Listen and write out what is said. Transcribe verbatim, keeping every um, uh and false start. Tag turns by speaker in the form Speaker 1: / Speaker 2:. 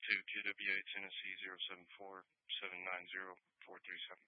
Speaker 1: to Q W A Tennessee zero seven four seven nine zero four three seven.